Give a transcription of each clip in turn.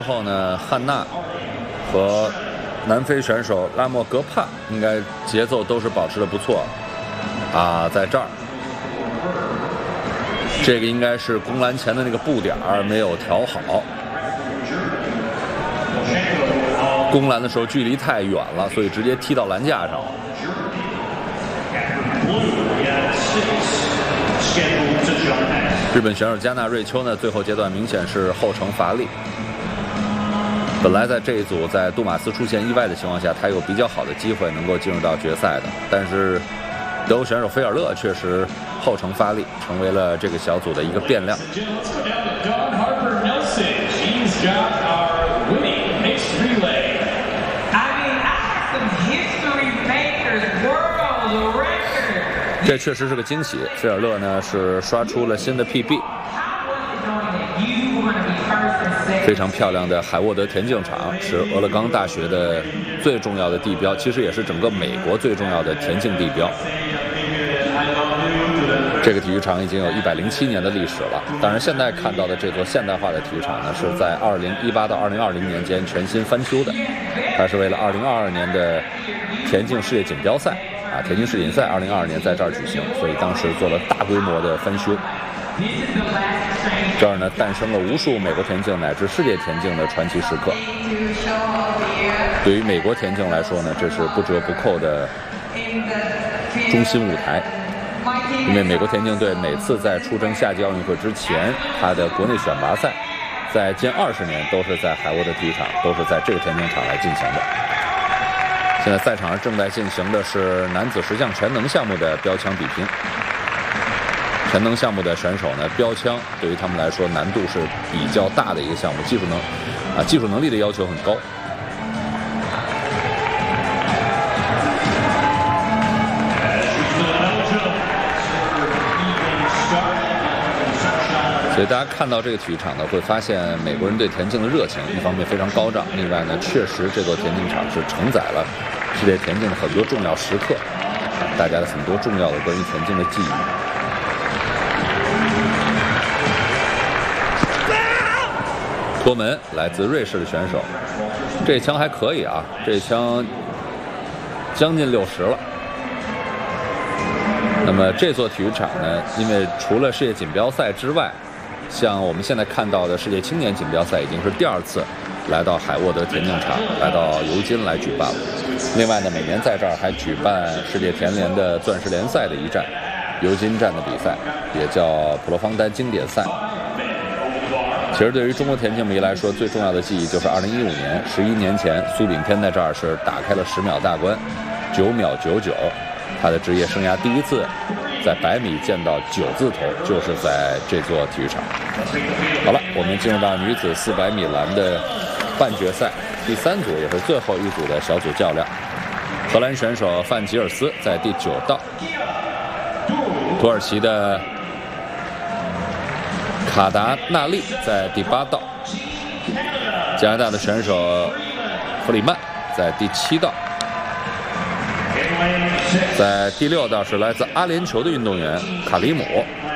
之后呢，汉娜和南非选手拉莫格帕应该节奏都是保持的不错啊，在这儿，这个应该是攻篮前的那个步点没有调好，攻篮的时候距离太远了，所以直接踢到篮架上了。日本选手加纳瑞秋呢，最后阶段明显是后程乏力。本来在这一组，在杜马斯出现意外的情况下，他有比较好的机会能够进入到决赛的，但是德国选手菲尔勒确实后程发力，成为了这个小组的一个变量。这确实是个惊喜，菲尔勒呢是刷出了新的 PB。非常漂亮的海沃德田径场是俄勒冈大学的最重要的地标，其实也是整个美国最重要的田径地标。这个体育场已经有107年的历史了。当然，现在看到的这座现代化的体育场呢，是在2018到2020年间全新翻修的。它是为了2022年的田径世界锦标赛田径世锦赛2022年在这儿举行，所以当时做了大规模的翻修。这儿呢，诞生了无数美国田径乃至世界田径的传奇时刻。对于美国田径来说呢，这是不折不扣的中心舞台。因为美国田径队每次在出征夏季奥运会之前，它的国内选拔赛在近20年都是在海沃德体育场，都是在这个田径场来进行的。现在赛场上正在进行的是男子10项全能项目的标枪比拼。全能项目的选手呢，标枪对于他们来说难度是比较大的一个项目，技术能力的要求很高。所以大家看到这个体育场呢，会发现美国人对田径的热情，一方面非常高涨，另外呢，确实这座田径场是承载了世界田径的很多重要时刻，大家的很多重要的关于田径的记忆。托门来自瑞士的选手，这枪还可以啊，这枪将近60了。那么这座体育场呢，因为除了世界锦标赛之外，像我们现在看到的世界青年锦标赛已经是第2次来到海沃德田径场，来到尤金来举办了。另外呢，每年在这儿还举办世界田联的钻石联赛的一站，尤金站的比赛，也叫普罗方丹经典赛。其实对于中国田径迷来说，最重要的记忆就是2015年，11年前，苏炳添在这儿是打开了10秒大关，9秒99，他的职业生涯第一次在100米见到9字头，就是在这座体育场。好了，我们进入到女子400米栏的半决赛第3组，也是最后一组的小组较量。荷兰选手范吉尔斯在第9道，土耳其的卡达纳利在第8道，加拿大的选手弗里曼在第7道，在第6道是来自阿联酋的运动员卡里姆，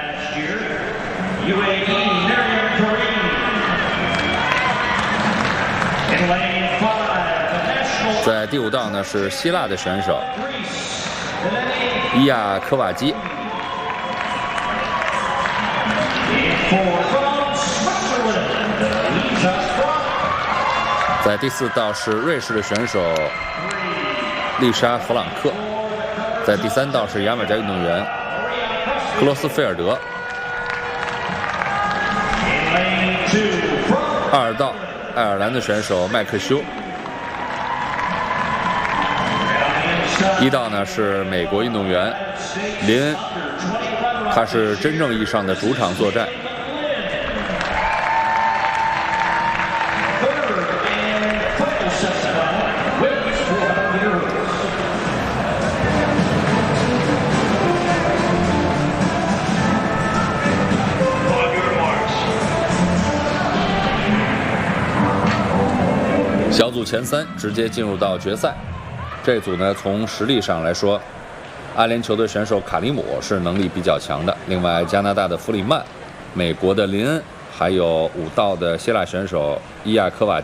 在第5道呢是希腊的选手伊亚科瓦基。在第4道是瑞士的选手丽莎·弗朗克，在第3道是牙买加运动员克罗斯菲尔德。2道爱尔兰的选手麦克休。1道呢是美国运动员林恩，他是真正意义上的主场作战。小组前3直接进入到决赛。这组呢，从实力上来说，阿联酋的选手卡里姆是能力比较强的，另外加拿大的弗里曼、美国的林恩， 还有武道的希腊选手伊亚科瓦